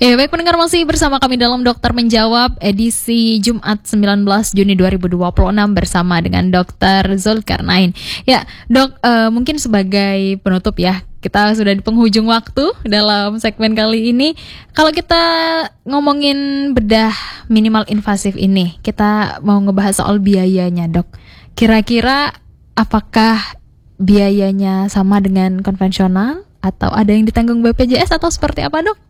Ya, baik pendengar, masih bersama kami dalam Dokter Menjawab edisi Jumat 19 Juni 2026 bersama dengan Dr. Zulkarnain. Ya, Dok, mungkin sebagai penutup ya, kita sudah di penghujung waktu dalam segmen kali ini. Kalau kita ngomongin bedah minimal invasif ini, kita mau ngebahas soal biayanya, Dok. Kira-kira apakah biayanya sama dengan konvensional atau ada yang ditanggung BPJS atau seperti apa, Dok?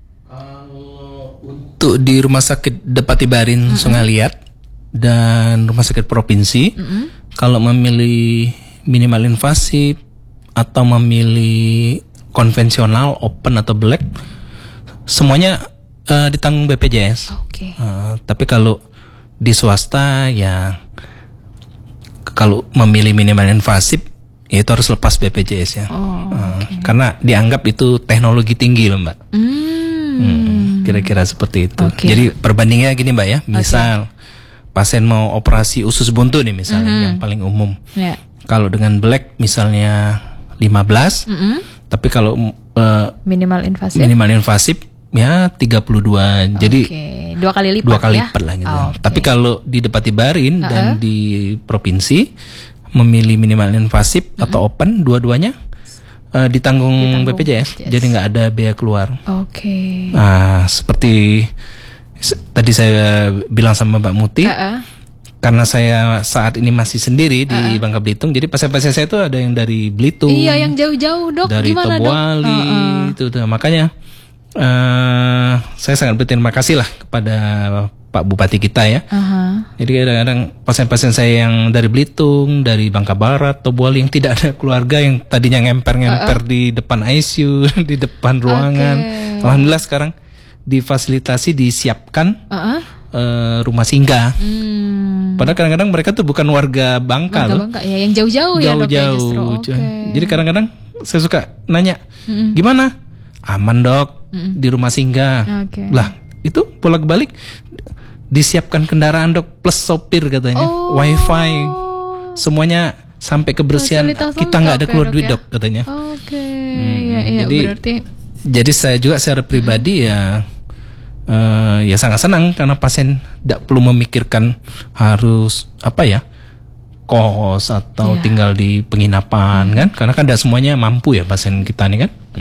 Untuk di Rumah Sakit Depati Barin Sungai Liat dan Rumah Sakit Provinsi, kalau memilih minimal invasif atau memilih konvensional, open atau black, semuanya ditanggung BPJS. Oke. Tapi kalau di swasta ya, kalau memilih minimal invasif ya itu harus lepas BPJS ya. Karena dianggap itu teknologi tinggi loh, Mbak. Kira-kira seperti itu. Jadi perbandingannya gini, Mbak ya. Misal pasien mau operasi usus buntu nih misalnya, yang paling umum. Kalau dengan black misalnya 15, tapi kalau minimal invasif ya 32. Jadi dua kali lipat lah gitu. Tapi kalau di Depati Barin dan di provinsi memilih minimal invasif atau open, dua-duanya ditanggung BPJS, jadi nggak ada biaya keluar. Nah, seperti tadi saya bilang sama Mbak Muti, karena saya saat ini masih sendiri di Bangka Belitung, jadi pasien-pasien saya itu ada yang dari Belitung, yang jauh-jauh, Dok, dari Tobuali, itu makanya saya sangat berterima kasih lah kepada Pak Bupati kita ya. Jadi kadang-kadang pasien-pasien saya yang dari Belitung, dari Bangka Barat, Tobuali yang tidak ada keluarga, yang tadinya ngemper-ngemper di depan ICU, di depan ruangan, alhamdulillah sekarang difasilitasi, disiapkan rumah singgah. Padahal kadang-kadang mereka tuh bukan warga Bangka loh. Ya, yang jauh-jauh ya, Dok, ya, justru. Jadi kadang-kadang saya suka nanya, gimana? Aman, Dok, di rumah singgah. Lah, itu bolak-balik disiapkan kendaraan, Dok, plus sopir katanya, wifi, semuanya sampai kebersihan, kita nggak ada keluar duit, Dok, katanya. Jadi saya juga secara pribadi ya sangat senang karena pasien tidak perlu memikirkan harus kos atau tinggal di penginapan kan, karena kan tidak semuanya mampu ya pasien kita nih kan.